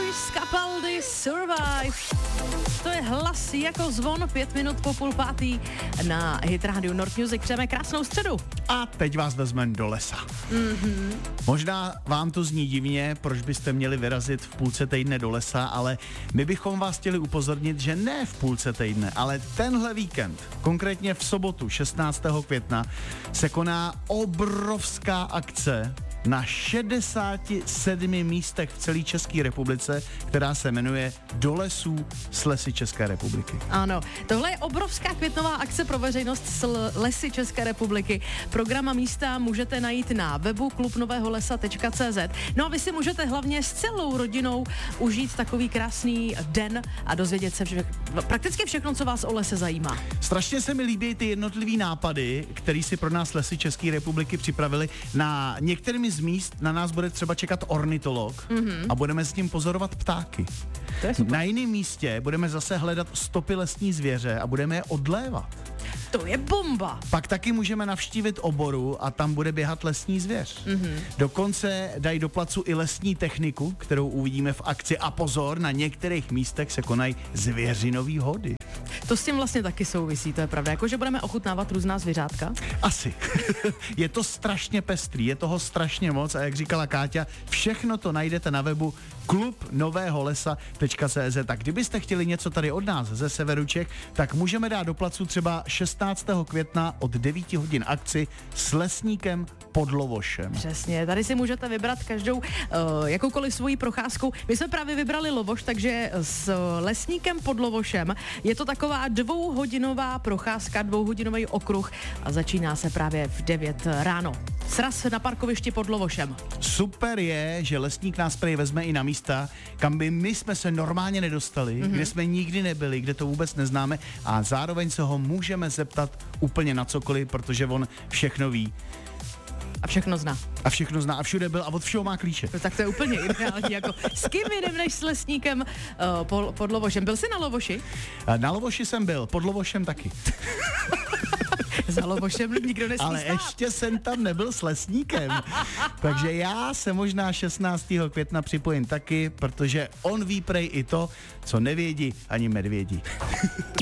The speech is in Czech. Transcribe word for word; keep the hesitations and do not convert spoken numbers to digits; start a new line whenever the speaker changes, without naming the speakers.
Capaldi Survive. To je hlas jako zvon, pět minut po půl pátý na Hit Radio North Music. Přejeme krásnou středu.
A teď vás vezmeme do lesa. Mm-hmm. Možná vám to zní divně, proč byste měli vyrazit v půlce týdne do lesa, ale my bychom vás chtěli upozornit, že ne v půlce týdne, ale tenhle víkend, konkrétně v sobotu šestnáctého května, se koná obrovská akce na šedesáti sedmi místech v celé České republice, která se jmenuje Do lesů s lesy České republiky.
Ano, tohle je obrovská květnová akce pro veřejnost s lesy České republiky. Program a místa můžete najít na webu klub nového lesa tečka cé zet. No a vy si můžete hlavně s celou rodinou užít takový krásný den a dozvědět se vše, prakticky všechno, co vás o lese zajímá.
Strašně se mi líbí ty jednotlivý nápady, který si pro nás lesy České republiky připravili. Na některými z míst na nás bude třeba čekat ornitolog mm-hmm. a budeme s ním pozorovat ptáky.
To je super.
Na jiném místě budeme zase hledat stopy lesní zvěře a budeme je odlévat.
To je bomba.
Pak taky můžeme navštívit oboru a tam bude běhat lesní zvěř. Mm-hmm. Dokonce dají do placu i lesní techniku, kterou uvidíme v akci. A pozor, na některých místech se konají zvěřinový hody.
To s tím vlastně taky souvisí, to je pravda. Jakože budeme ochutnávat různá zvířátka?
Asi. Je to strašně pestrý, je toho strašně moc a jak říkala Káťa, všechno to najdete na webu klub nového lesa tečka cé zet. Tak kdybyste chtěli něco tady od nás ze severu Čech, tak můžeme dát do placu třeba šestnáctého května od devět hodin akci s lesníkem pod Lovošem.
Přesně, tady si můžete vybrat každou uh, jakoukoliv svoji procházku. My jsme právě vybrali Lovoš, takže s lesníkem pod Lovošem je to taková dvouhodinová procházka, dvouhodinový okruh a začíná se právě v devět ráno. Sraz na parkovišti pod Lovošem.
Super je, že lesník nás prej vezme i na místa, kam by my jsme se normálně nedostali, mm-hmm. kde jsme nikdy nebyli, kde to vůbec neznáme a zároveň se ho můžeme zeptat úplně na cokoliv, protože on všechno ví.
A všechno zná.
A všechno zná a všude byl a od všeho má klíče.
No, tak to je úplně ideální, jako s kým jiným než s lesníkem uh, pod, pod Lovošem. Byl jsi na Lovoši?
Na Lovoši jsem byl, pod Lovošem taky.
Za Lovošem nikdo nesmí
Ale
stát.
ještě jsem tam nebyl s lesníkem. Takže já se možná šestnáctého května připojím taky, protože on ví prej i to, co nevědí ani medvědi.